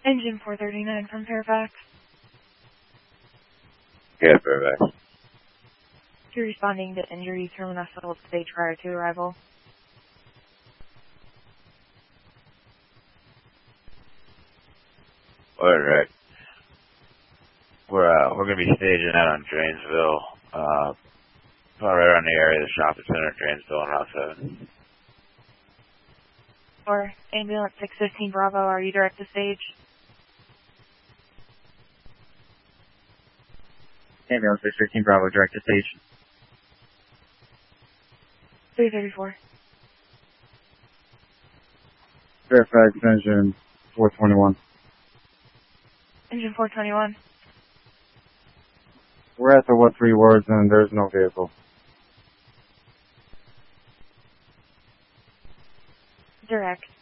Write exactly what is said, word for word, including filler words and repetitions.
Engine four thirty-nine from Fairfax. Yeah, Fairfax. You're responding to injuries from an hospital stage prior to arrival. Alright. We're, uh, we're gonna be staging out on Drainsville, uh, probably right around the area of the shopping center at Drainsville on Route seven. Or ambulance six fifteen Bravo, are you direct to stage? Ambulance six fifteen Bravo, direct to stage. three thirty-four. Fairfax engine four twenty-one. Engine four twenty-one. We're at the what three words and there's no vehicle. Direct.